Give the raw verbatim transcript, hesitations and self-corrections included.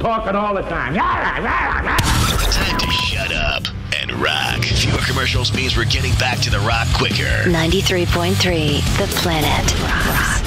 talking all the time. Time to shut up and rock. Fewer commercials means we're getting back to the rock quicker. ninety-three point three, The Planet Rocks.